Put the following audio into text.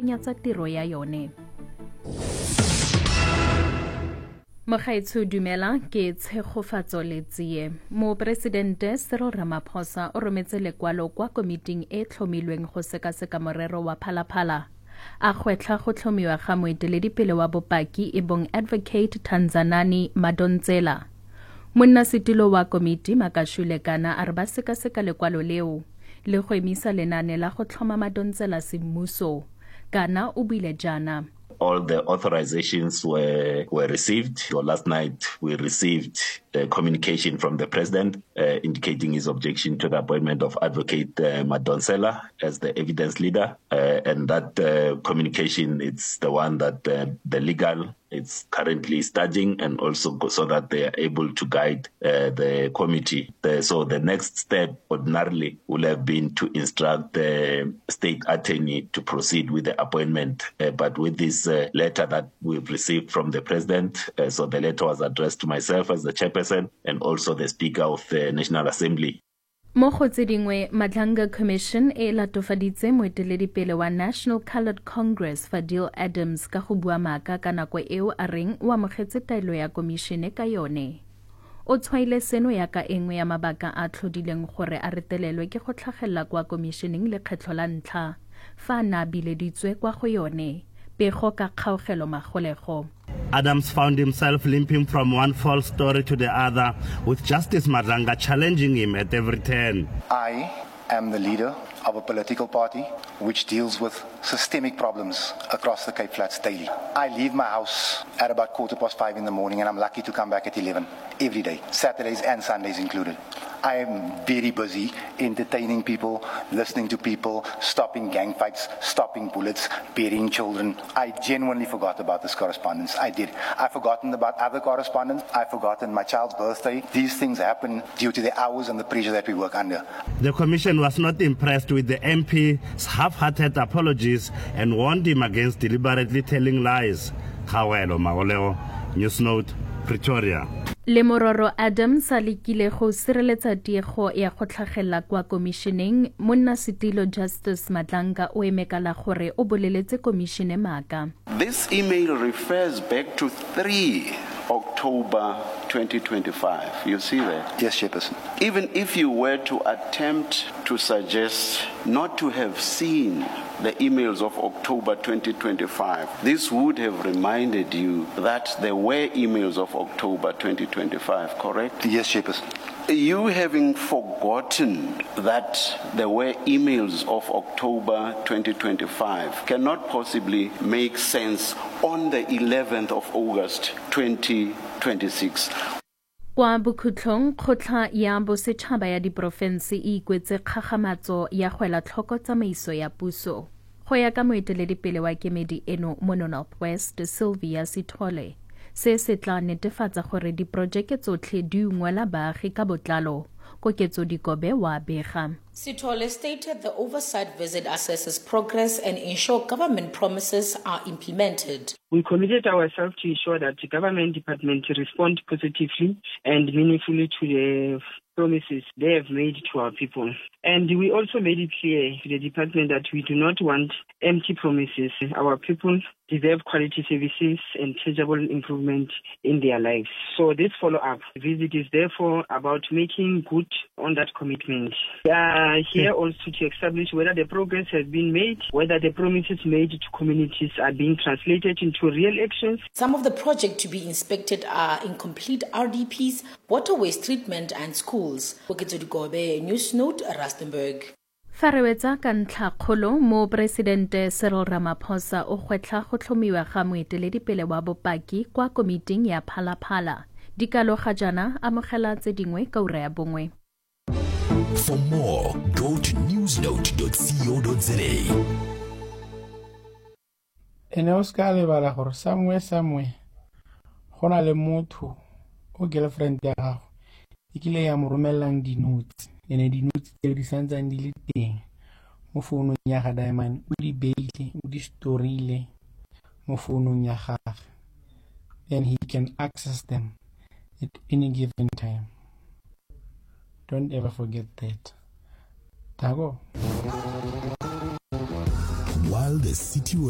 go nyatsa tiro ya yone. Mogaetsho dumela ke tshegofatso le tsie. Moporesidente Cyril Ramaphosa o rometse lekwalo kwa komiting e tlhomilweng go sekaseka morero wa phalaphala. A gwetlha go tlhomiwa ga moeteledipele wa bopaki e bong Advocate Tanzanani Madonsela. Monnasetilo wa komiti Makashule Kana a re ba sekaseka lekwalo leo le go emisa lenaane la go tlhoma Madonsela semmuso. Kana o buile jaana. All the authorizations were received. So last night we received a communication from the president indicating his objection to the appointment of Advocate Madonsela as the evidence leader. And that communication, it's the one that the legal is currently studying, and also so that they are able to guide the committee. So the next step ordinarily will have been to instruct the state attorney to proceed with the appointment. But with this letter that we've received from the president, so the letter was addressed to myself as the chairperson and also the Speaker of the National Assembly. Mo go tse dingwe Madlanga Commission e latofaditse moeteledipele wa National Coloured Congress Fadil Adams ka go bua maaka ka nako eo a reng o amogetse taelo ya komishene ka yone. O tshwaile seno ya ka engwe ya mabaka a tlhodileng gore a retelelwe ke go tlhagelela kwa komisheneng lekgetlo la ntlha fa na bileditswe kwa go yone pego ka kgaogelo magolego. Adams found himself limping from one false story to the other, with Justice Madlanga challenging him at every turn. I am the leader of a political party which deals with systemic problems across the Cape Flats daily. I leave my house at about 5:15 in the morning, and I'm lucky to come back at 11 every day, Saturdays and Sundays included. I am very busy entertaining people, listening to people, stopping gang fights, stopping bullets, burying children. I genuinely forgot about this correspondence. I did. I've forgotten about other correspondence. I've forgotten my child's birthday. These things happen due to the hours and the pressure that we work under. The commission was not impressed with the MP's half-hearted apologies and warned him against deliberately telling lies. Khawelo Magoleo, Newsnote, Pretoria. Le Mororo Adams a lekile go sireletsa tiego ya go tlhagelela kwa komisheneng. Monnasetilo Justice Madlanga o emekala gore o boleletse komishene maaka. This email refers back to 3 October 2025. You see that? Yes, Chairperson. Even if you were to attempt to suggest not to have seen the emails of October 2025, this would have reminded you that there were emails of October 2025, correct? Yes, Chairperson. You having forgotten that there were emails of October 2025 cannot possibly make sense on the 11th of August 2026. Kwa bokhutlong kgotla ya bosetšhaba ya diporofense e ikwetse kgagamatso ya go ela tlhoko tsamaiso ya puso. Go ya ka moeteledipele wa kemedi eno mo Northwest Sylvia Sithole, se tla netefatsa gore diprojeke tsotlhe di ungwela baagi ka botlalo. Koketso Dikobe wa bega. Sithole stated the oversight visit assesses progress and ensure government promises are implemented. We committed ourselves to ensure that the government department respond positively and meaningfully to the promises they have made to our people. And we also made it clear to the department that we do not want empty promises. Our people deserve quality services and tangible improvement in their lives. So this follow-up visit is therefore about making good on that commitment. We are here also to establish whether the progress has been made, whether the promises made to communities are being translated into real actions. Some of the projects to be inspected are incomplete RDPs, water waste treatment and schools. Koketso Dikobe, Newsnote, Rustenburg. Farewetsa ka ntlha kgolo mo Presidente Cyril Ramaphosa o gwetlha go tlhomiwa ga moeteledipele wa bopaki kwa komiting ya Phalaphala. Dikalo ga jana amogela tse dingwe ka ura ya bongwe. For more, go to newsnote.co.za. Ene o ska lebala gore somewhere go na le motho o girlfriend ya gago e kile ya mo romelang di-notes ene di-notes tse di santsang di le teng mo founung ya ga Diamond o di beile o di storile mo founung ya gagwe, then he can access them at any given time. Don't ever forget that. Tago. While the city